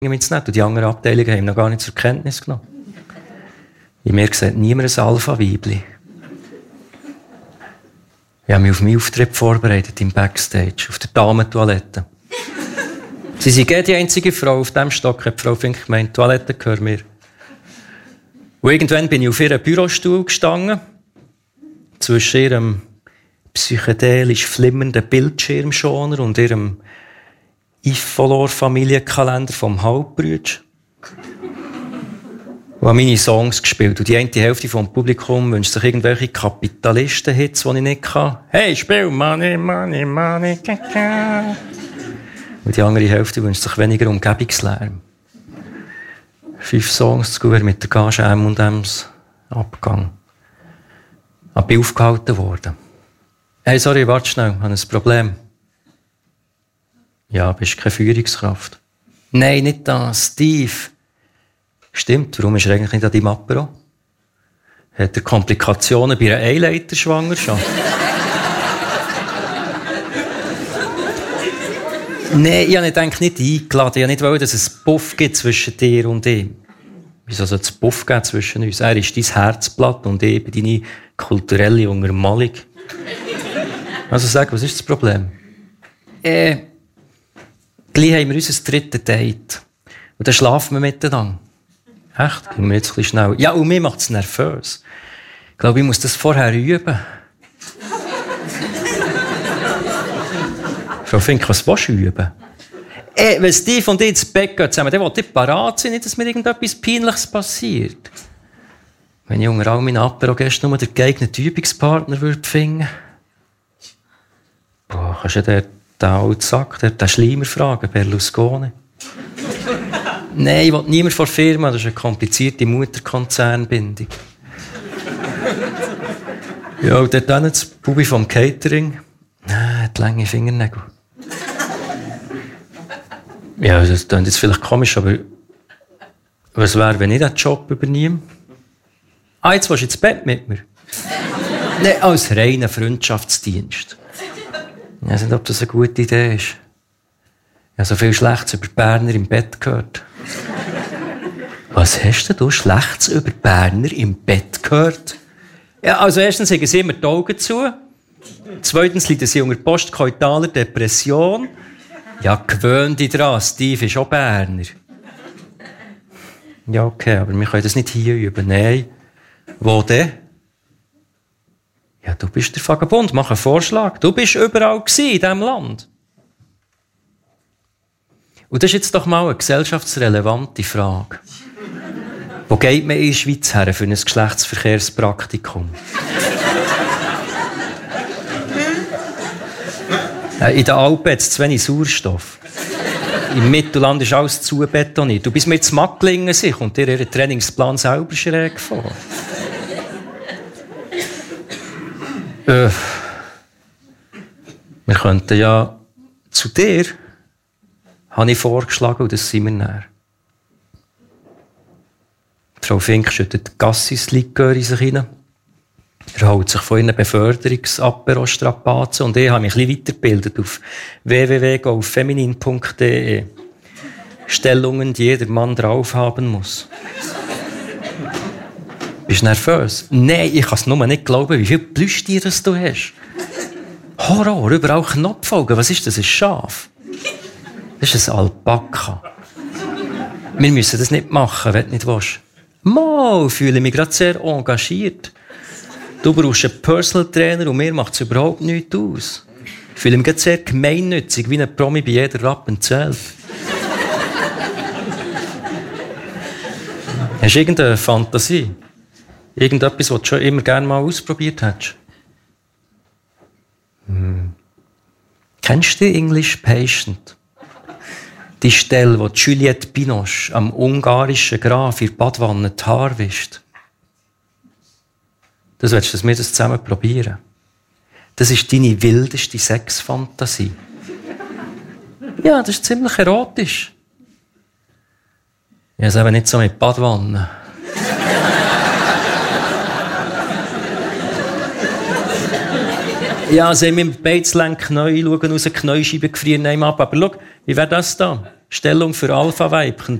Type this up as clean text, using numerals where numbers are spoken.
nicht. Und die anderen Abteilungen haben ihn noch gar nicht zur Kenntnis genommen. In mir sieht niemand ein Alpha-Weibli. Ich habe mich auf meinen Auftritt vorbereitet im Backstage, auf der Damentoilette. Sie sind die einzige Frau auf diesem Stock, hat die Frau Fink gemeint, die Toilette gehört mir. Und irgendwann bin ich auf ihrem Bürostuhl gestanden, zwischen ihrem psychedelisch flimmernden Bildschirmschoner und ihrem Ifolor-Familienkalender vom Halbbrütsch. Und habe meine Songs gespielt. Und die eine Hälfte vom Publikum wünscht sich irgendwelche Kapitalisten-Hits, die ich nicht kann. Hey, spiel Money, Money, Money, Kaka. Und die andere Hälfte wünscht sich weniger Umgebungslärm. 5 Songs zu gut mit der Gage M&M's Abgang. Ich bin aufgehalten worden. Hey, sorry, warte schnell, ich habe ein Problem. Ja, bist keine Führungskraft. Nein, nicht das, Steve. Stimmt, warum ist er eigentlich nicht an deinem Apero? Hat er Komplikationen bei einer Eileiterschwangerschaft? Nein, ich habe nicht eingeladen. Ich wollte nicht, dass es einen Puff gibt zwischen dir und ihm. Wieso soll es einen Puff geben zwischen uns? Er ist dein Herzblatt und ich bin deine kulturelle Untermalung. Also sag, was ist das Problem? Gleich haben wir unser drittes Date. Und dann schlafen wir miteinander. Echt? Gehen wir jetzt ein bisschen schnell. Ja, und mir macht es nervös. Ich glaube, ich muss das vorher üben. Frau Fink, was willst du üben? Wenn Steve und ich ins Bett gehen zusammen, dann will ich parat sein, nicht, dass mir irgendetwas Peinliches passiert. Wenn ich unter all meinen Apero-Gästen nur den geeigneten Übungspartner finden würde. Boah, kannst du den alten Sack, den Schleimer fragen, Berlusconi? Nein, ich will niemand vor der Firma, das ist eine komplizierte Mutterkonzernbindung. Ja, und dort dann das Bubi vom Catering. Hat lange Fingernägel. Ja, das klingt jetzt vielleicht komisch, aber was wäre, wenn ich diesen Job übernehme? Jetzt willst du ins Bett mit mir? Nein, als reiner Freundschaftsdienst. Ich weiß nicht, ob das eine gute Idee ist. Ich habe so viel Schlechtes über Berner im Bett gehört. Was hast denn du Schlechtes über Berner im Bett gehört? Ja, also erstens haben sie immer die Augen zu. Zweitens leiden sie unter postkoitaler Depression. Ja, gewöhn dich dran, Steve ist auch Berner. Ja, okay, aber wir können das nicht hier üben. Nein. Wo denn? Ja, du bist der Vagabund, mach einen Vorschlag. Du bist überall in diesem Land. Und das ist jetzt doch mal eine gesellschaftsrelevante Frage. Wo geht man in der Schweiz her für ein Geschlechtsverkehrspraktikum? In den Alpen hat es zu wenig Sauerstoff. Im Mittelland ist alles zubetoniert. Du bist mit zu Macklingen sich und dir ihren Trainingsplan selber schräg vor. Wir könnten ja zu dir, habe ich vorgeschlagen, und das sind wir näher. Frau Fink schüttet Gassis-Likör in sich hinein. Er holt sich von ihren Beförderungs-Apero-Strapazen und ich habe mich ein bisschen weitergebildet auf www.gofeminin.de. Stellungen, die jeder Mann drauf haben muss. Bist du nervös? Nein, ich kann es nur nicht glauben, wie viele Plüschtiere du hast. Horror, überall Knopfaugen. Was ist das? Ein Schaf? Das ist ein Alpaka. Wir müssen das nicht machen, wenn du nicht willst. Mal, fühle mich gerade sehr engagiert. Du brauchst einen Personal Trainer und mir macht es überhaupt nichts aus. Ich fühle mich gerade sehr gemeinnützig, wie ein Promi bei jeder Rappen zählt. Hast du irgendeine Fantasie? Irgendetwas, was du schon immer gerne mal ausprobiert hast? Kennst du English Patient? Die Stelle, wo Juliette Binoche am ungarischen Graf in der Badwanne die Haare wischt. Das willst du, dass wir das zusammen probieren. Das ist deine wildeste Sexfantasie. Ja, das ist ziemlich erotisch. Ja, es ist eben nicht so mit Badwanne. Ja, sie haben mit dem Beizlenk Knäu schauen, aus den Knäuscheiben gefrieren einem ab. Aber schau, wie wäre das da? Stellung für Alpha-Weibchen.